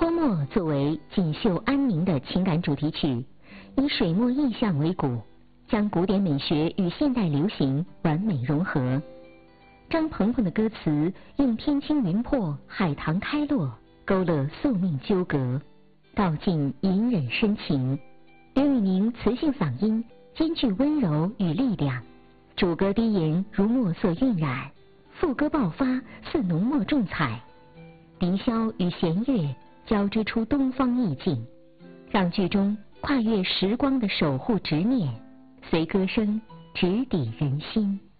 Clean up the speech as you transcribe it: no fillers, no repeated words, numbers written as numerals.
泼墨作为锦绣安宁的情感主题曲，以水墨意象为骨，将古典美学与现代流行完美融合。张鹏鹏的歌词用天青云破、海棠开落，勾勒宿命纠葛，道尽隐忍深情。刘宇宁磁性嗓音兼具温柔与力量，主歌低吟如墨色晕染，副歌爆发似浓墨重彩，笛箫与弦乐交织出东方意境，让剧中跨越时光的守护执念，随歌声直抵人心。